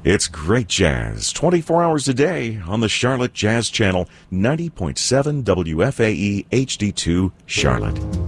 It's great jazz, 24 hours a day on the Charlotte Jazz Channel, 90.7 WFAE HD2 Charlotte.